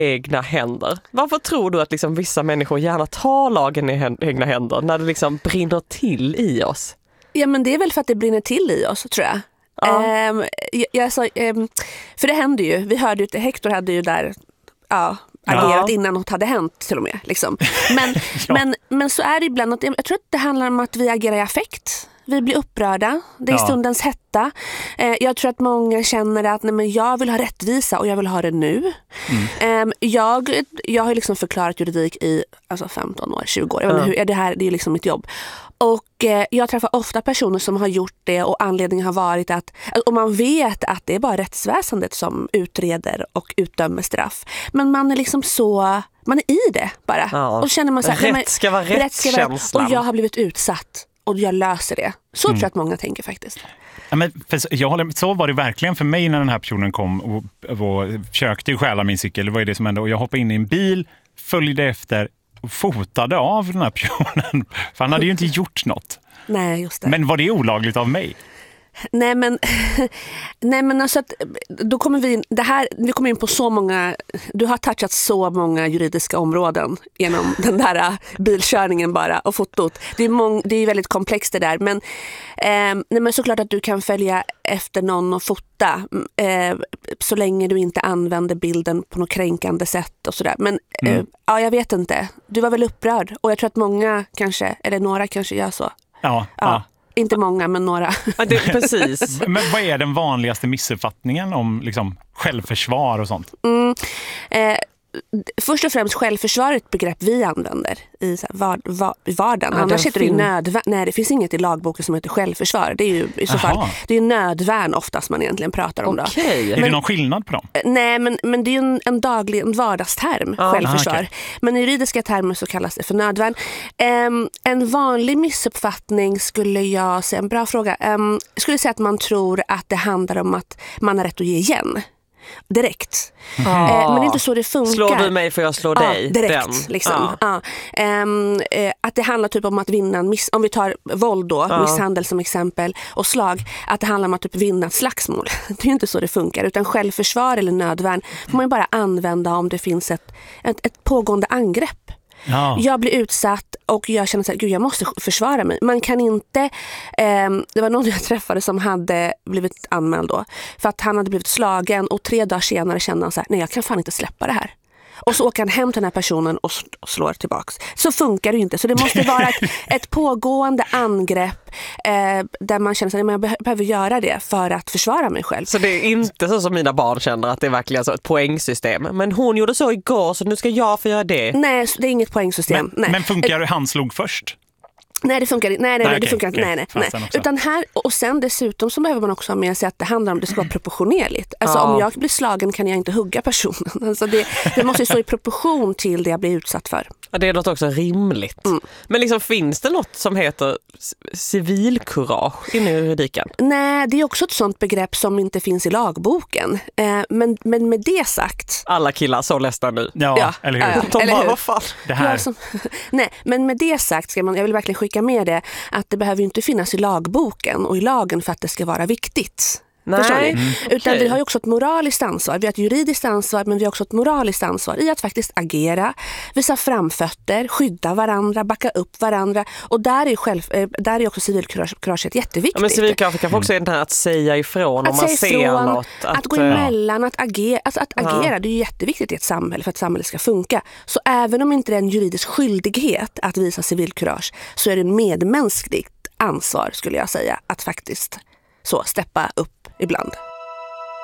egna händer. Varför tror du att liksom vissa människor gärna tar lagen i egna händer när det liksom brinner till i oss? Ja, men det är väl för att det brinner till i oss, tror jag. Ja. För det händer ju. Vi hörde ju att Hector hade ju där agerat innan något hade hänt till och med. Liksom. Men så är det ibland att jag tror att det handlar om att vi agerar i affekt. Vi blir upprörda. Det är stundens hetta. Jag tror att många känner att jag vill ha rättvisa och jag vill ha det nu. Jag har ju liksom förklarat juridik i 15 år, 20 år. Det är ju liksom mitt jobb. Och jag träffar ofta personer som har gjort det och anledningen har varit att och man vet att det är bara rättsväsendet som utreder och utdömer straff. Men man är liksom man är i det bara. Och känner man så här, rätt ska vara rättskänslan. Och jag har blivit utsatt och jag löser det. Så tror jag att många tänker faktiskt. Ja, men så var det verkligen för mig när den här personen kom och försökte stjäla min cykel. Det var ju det som hände. Och jag hoppade in i en bil, följde efter och fotade av den här personen. För han hade ju inte gjort något. Nej, just det. Men var det olagligt av mig? Nej men alltså att då kommer vi kommer in på så många, du har touchat så många juridiska områden genom den där bilkörningen bara och fotot. Det är väldigt komplext det där, men såklart att du kan följa efter någon och fota så länge du inte använder bilden på något kränkande sätt och sådär. Men jag vet inte. Du var väl upprörd och jag tror att många kanske, eller några kanske gör så. Ja. Inte många, men några. Ja, precis. Men vad är den vanligaste missuppfattningen om liksom, självförsvar och sånt? Först och främst självförsvar är ett begrepp vi använder i vardagen. Annars heter det nödvärn. Nej, det finns inget i lagboken som heter självförsvar. Det är ju i så fall det är nödvärn oftast man egentligen pratar om. Okay. Är det någon skillnad på dem? Nej, men det är ju en vardagsterm, självförsvar. Okay. Men i juridiska termer så kallas det för nödvärn. En vanlig missuppfattning skulle jag säga, en bra fråga, skulle säga att man tror att det handlar om att man har rätt att ge igen. Direkt. Men det är inte så det funkar. Slår du mig för jag slår dig? Direkt. Liksom. Att det handlar typ om att vinna om vi tar våld då, misshandel som exempel och slag, att det handlar om att typ vinna ett slagsmål. Det är inte så det funkar, utan självförsvar eller nödvärn får man ju bara använda om det finns ett pågående angrepp. Jag blir utsatt och jag känner så här, gud, jag måste försvara mig. Man kan inte, det var någon jag träffade som hade blivit anmäld då för att han hade blivit slagen och 3 dagar senare kände han så här, nej, jag kan fan inte släppa det här. Och så åker han hem till den här personen och slår tillbaks. Så funkar det ju inte. Så det måste vara ett pågående angrepp där man känner att jag behöver göra det för att försvara mig själv. Så det är inte så som mina barn känner att det är verkligen så ett poängsystem. Men hon gjorde så igår så nu ska jag få göra det. Nej, det är inget poängsystem. Men funkar det han slog först? Nej, det funkar inte. Nej, det funkar inte. Nej. Utan här, och sen dessutom så behöver man också ha med sig att det handlar om att det ska vara proportionerligt. Alltså om jag blir slagen kan jag inte hugga personen. Alltså det måste stå i proportion till det jag blir utsatt för. Ja, det är något också rimligt. Men liksom, finns det något som heter civilkurage inom juridiken? Nej, det är också ett sånt begrepp som inte finns i lagboken. Men med det sagt... Alla killar så ledsna nu. Ja, eller hur? De bara, vad fan? Det här. Nej, men med det sagt jag vill verkligen skicka med det att det behöver ju inte finnas i lagboken och i lagen för att det ska vara viktigt. Nej. Utan vi har ju också ett moraliskt ansvar. Vi har ett juridiskt ansvar, men vi har också ett moraliskt ansvar i att faktiskt agera, visa framfötter, skydda varandra, backa upp varandra. Och där är också civilkuraget jätteviktigt. Ja, men civilkurage kan också vara att säga ifrån om man ser något. Att gå emellan, att agera. Alltså att agera, det är ju jätteviktigt i ett samhälle för att samhället ska funka. Så även om inte det är en juridisk skyldighet att visa civilkurage så är det en medmänskligt ansvar, skulle jag säga, att faktiskt så steppa upp ibland.